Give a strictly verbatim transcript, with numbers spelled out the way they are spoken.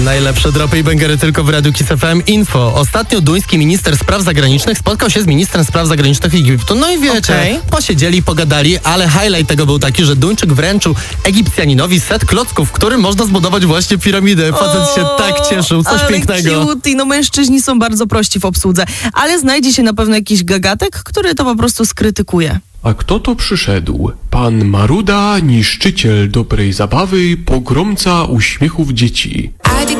Najlepsze dropy i bęgery tylko w Radiu Kiss F M. Info. Ostatnio duński minister spraw zagranicznych spotkał się z ministrem spraw zagranicznych Egiptu. No i wiecie, okay. posiedzieli, pogadali, ale highlight tego był taki, że Duńczyk wręczył Egipcjaninowi set klocków, którym można zbudować właśnie piramidę. Facet się tak cieszył, coś ale pięknego. Cutie. No mężczyźni są bardzo prości w obsłudze, ale znajdzie się na pewno jakiś gagatek, który to po prostu skrytykuje. A kto to przyszedł? Pan Maruda, niszczyciel dobrej zabawy, pogromca uśmiechów dzieci.